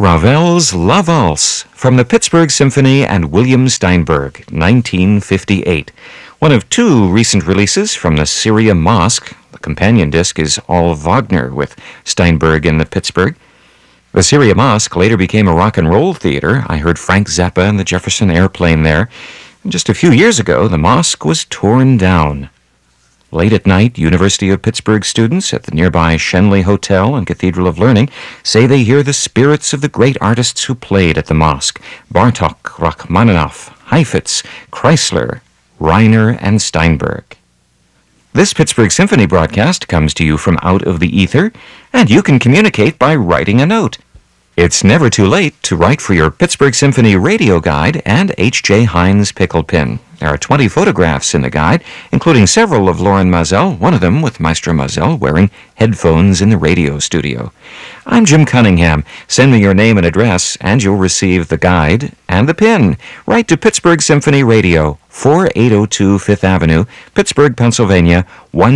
Ravel's La Valse from the Pittsburgh Symphony and William Steinberg, 1958. One of two recent releases from the Syria Mosque. The companion disc is all Wagner with Steinberg in the Pittsburgh. The Syria Mosque later became a rock and roll theater. I heard Frank Zappa and the Jefferson Airplane there. And just a few years ago, the mosque was torn down. Late at night, University of Pittsburgh students at the nearby Schenley Hotel and Cathedral of Learning say they hear the spirits of the great artists who played at the mosque: Bartok, Rachmaninoff, Heifetz, Kreisler, Reiner, and Steinberg. This Pittsburgh Symphony broadcast comes to you from out of the ether, and you can communicate by writing a note. It's never too late to write for your Pittsburgh Symphony radio guide and H.J. Heinz pickle pin. There are 20 photographs in the guide, including several of Loren Mazel, one of them with Maestro Mazel wearing headphones in the radio studio. I'm Jim Cunningham. Send me your name and address, and you'll receive the guide and the pin. Write to Pittsburgh Symphony Radio, 4802 Fifth Avenue, Pittsburgh, Pennsylvania,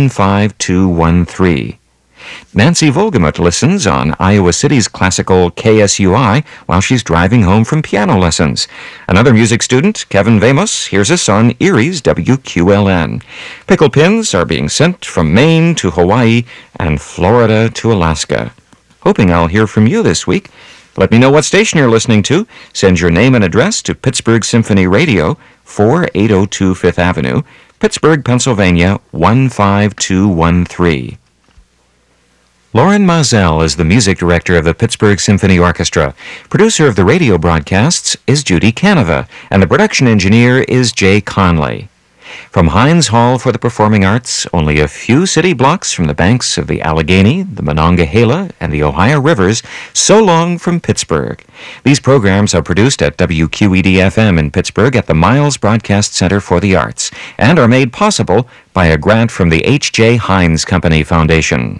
15213. Nancy Volgemuth listens on Iowa City's classical KSUI while she's driving home from piano lessons. Another music student, Kevin Vamos, hears us on Erie's WQLN. Pickle pins are being sent from Maine to Hawaii and Florida to Alaska. Hoping I'll hear from you this week. Let me know what station you're listening to. Send your name and address to Pittsburgh Symphony Radio, 4802 Fifth Avenue, Pittsburgh, Pennsylvania, 15213. Loren Mazel is the music director of the Pittsburgh Symphony Orchestra. Producer of the radio broadcasts is Judy Canova, and the production engineer is Jay Conley. From Heinz Hall for the Performing Arts, only a few city blocks from the banks of the Allegheny, the Monongahela, and the Ohio Rivers, so long from Pittsburgh. These programs are produced at WQED-FM in Pittsburgh at the Miles Broadcast Center for the Arts, and are made possible by a grant from the H.J. Heinz Company Foundation.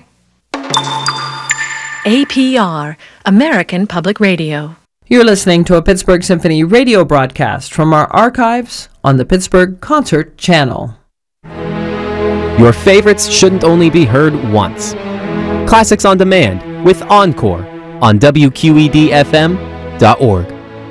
APR, American Public Radio. You're listening to a Pittsburgh Symphony radio broadcast from our archives on the Pittsburgh Concert Channel. Your favorites shouldn't only be heard once. Classics on Demand with Encore on WQEDFM.org.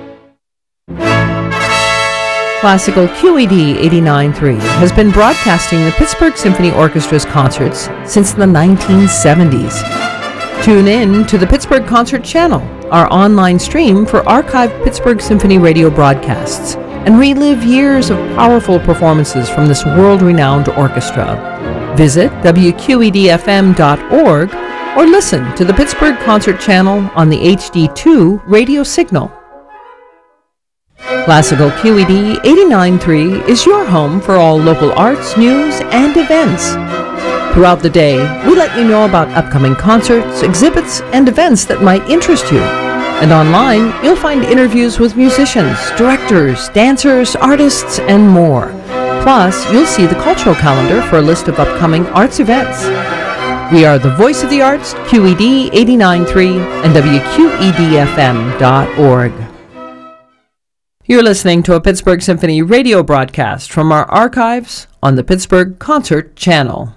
Classical QED 89.3 has been broadcasting the Pittsburgh Symphony Orchestra's concerts since the 1970s. Tune in to the Pittsburgh Concert Channel, our online stream for archived Pittsburgh Symphony radio broadcasts, and relive years of powerful performances from this world-renowned orchestra. Visit WQEDFM.org or listen to the Pittsburgh Concert Channel on the HD2 radio signal. Classical QED 89.3 is your home for all local arts, news, and events. Throughout the day, we let you know about upcoming concerts, exhibits, and events that might interest you. And online, you'll find interviews with musicians, directors, dancers, artists, and more. Plus, you'll see the cultural calendar for a list of upcoming arts events. We are the voice of the arts, QED 89.3 and WQEDFM.org. You're listening to a Pittsburgh Symphony radio broadcast from our archives on the Pittsburgh Concert Channel.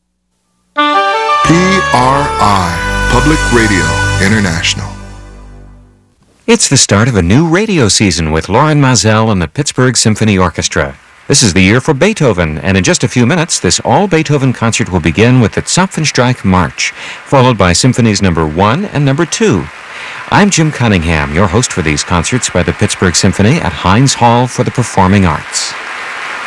PRI, Public Radio International. It's the start of a new radio season with Loren Mazel and the Pittsburgh Symphony Orchestra. This is the year for Beethoven, and in just a few minutes, this all-Beethoven concert will begin with the Zapfenstreich March, followed by Symphonies No. 1 and No. 2. I'm Jim Cunningham, your host for these concerts by the Pittsburgh Symphony at Heinz Hall for the Performing Arts.